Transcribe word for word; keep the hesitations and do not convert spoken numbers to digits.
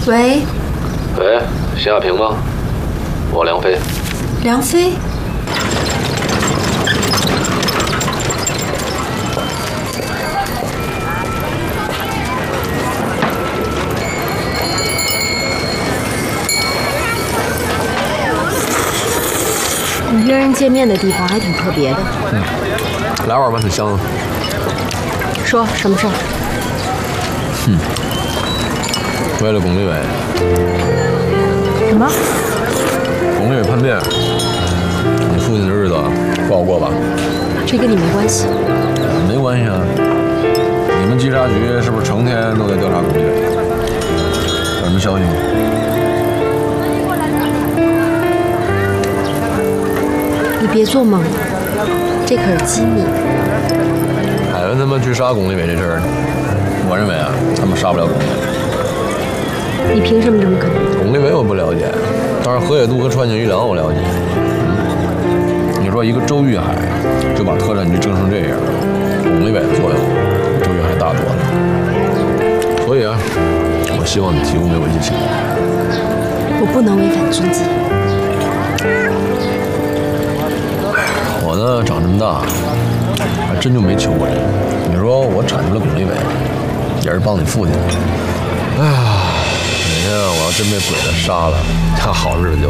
喂。 喂，邢亚平吗？我梁飞。 梁飞。你约人见面的地方还挺特别的。 嗯，来碗吧，挺香的。 说什么事儿？ 哼，为了巩立伟。 什么？ 巩立伟叛变，你父亲的日子不好过吧？ 这跟你没关系。 没关系啊。你们稽查局是不是成天都在调查巩立伟？有什么消息吗？ 你别做梦了，这可是机密。 海文他们去杀巩立伟这事儿，我认为啊，他们杀不了巩立伟。 你凭什么这么肯定？ 巩立伟我不了解，但是河野渡和川井一郎我了解。嗯，你说一个周玉海就把特战局整成这样，巩立伟的作用比周玉海大多了。所以啊，我希望你提供没有危机情报。 我不能违反军纪。 我呢，长这么大，还真就没求过人。你说我铲除了巩立伟，也是帮你父亲。哎呀，哪天啊，我要真被鬼子杀了，那好日子就